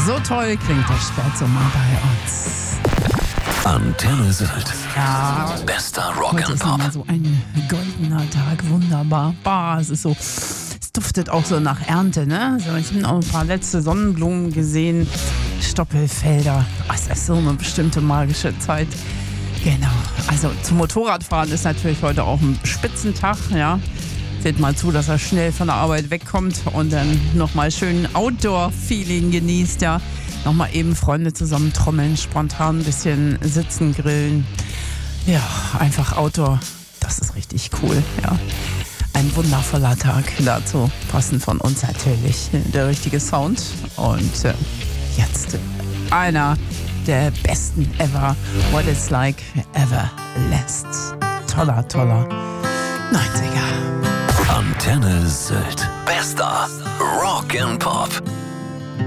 So toll klingt der Spätsommer bei uns. Antenne Sylt. Ja, Bester heute Rock ist and Pop. immer so ein goldener Tag, wunderbar. Bah, es ist so, es duftet auch so nach Ernte, ne? So, ich habe auch ein paar letzte Sonnenblumen gesehen, Stoppelfelder. Es ist so eine bestimmte magische Zeit. Genau, also zum Motorradfahren ist natürlich heute auch ein Spitzentag, ja. Seht mal zu, dass er schnell von der Arbeit wegkommt und dann nochmal schön Outdoor-Feeling genießt, ja. Nochmal eben Freunde zusammen trommeln, spontan ein bisschen sitzen, grillen. Ja, einfach Outdoor, das ist richtig cool, ja. Ein wundervoller Tag dazu, passend von uns natürlich, der richtige Sound. Und jetzt einer der besten ever, What It's Like Ever Last. Toller 90er. Antenne Sylt. Bester Rock and Pop.